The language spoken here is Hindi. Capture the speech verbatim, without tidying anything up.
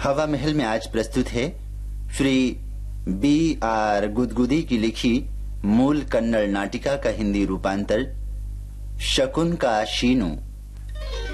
हवा महल में आज प्रस्तुत है श्री बी आर गुदगुदी की लिखी मूल कन्नड़ नाटिका का हिंदी रूपांतर शकुन का शीनू।